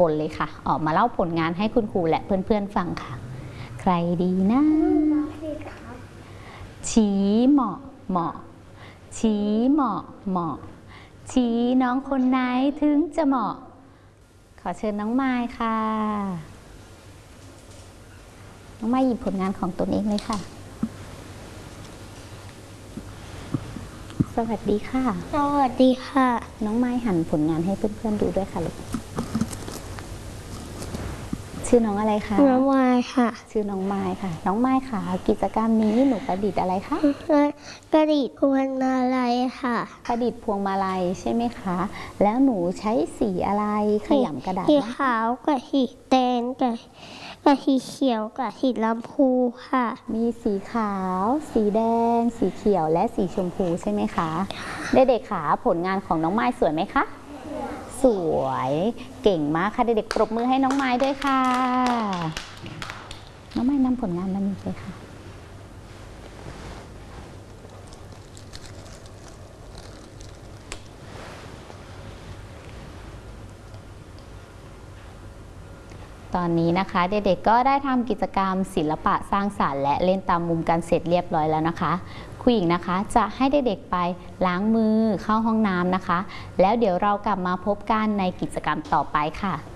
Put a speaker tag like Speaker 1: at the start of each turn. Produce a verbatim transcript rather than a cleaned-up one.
Speaker 1: คนเลยค่ะออกมาเล่าผลงานให้คุณครูและเพื่อนๆฟังค่ะใครดีนะชี้เหมาะเหมาะชี้เหมาะเหมาะชี้น้องคนไหนถึงจะเหมาะขอเชิญน้องไม้ค่ะน้องไม้หยิบผลงานของตนเองเลยค่ะสวัสดีค่ะ
Speaker 2: สวัสดีค่ะ
Speaker 1: น้องไม้หันผลงานให้เพื่อนๆดูด้วยค่ะลูกชื่อน้องอะไรคะ
Speaker 2: น้องไม้ค่ะ
Speaker 1: ชื่อน้องไม้ค่ะน้องไม้ค่ะกิจกรรมนี้หนูประดิษฐ์อะไรคะ
Speaker 2: ประดิษฐ์พวงมาลัยค่ะ
Speaker 1: ประดิษฐ์พวงมาลัยใช่ไหมคะแล้วหนูใช้สีอะไรขยำกระดาษ
Speaker 2: สีขาวกับสีแดงกับกับสีเขียวกับสีลำพูค่ะ
Speaker 1: มีสีขาวสีแดงสีเขียวและสีชมพูใช่ไหมคะเด็กๆค่ะผลงานของน้องไม้สวยไหมคะสวยเก่งมากค่ะเด็กๆปรบมือให้น้องไม้ด้วยค่ะน้องไม้นำผลงานมาหนึ่งเลยค่ะตอนนี้นะคะเด็กๆก็ได้ทำกิจกรรมศิลปะสร้างสรรค์และเล่นตามมุมกันเสร็จเรียบร้อยแล้วนะคะครูหญิงนะคะจะให้เด็กๆไปล้างมือเข้าห้องน้ำนะคะแล้วเดี๋ยวเรากลับมาพบกันในกิจกรรมต่อไปค่ะ